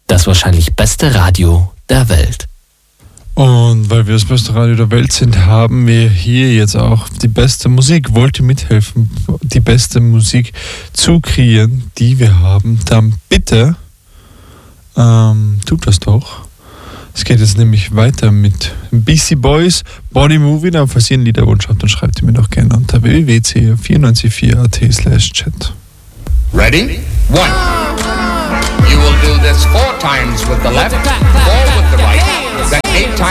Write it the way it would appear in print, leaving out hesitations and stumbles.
Das wahrscheinlich beste Radio der Welt. Und weil wir das beste Radio der Welt sind, haben wir hier jetzt auch die beste Musik. Wollt ihr mithelfen, die beste Musik zu kreieren, die wir haben, dann bitte tut das doch. Es geht jetzt nämlich weiter mit Beastie Boys, Body Moving. Aber falls ihr einen Liederwunsch habt, dann schreibt ihr mir doch gerne unter www.c944.at/chat. Ready? 1. You will do this 4 times with the left, 4 with the right, then 8 times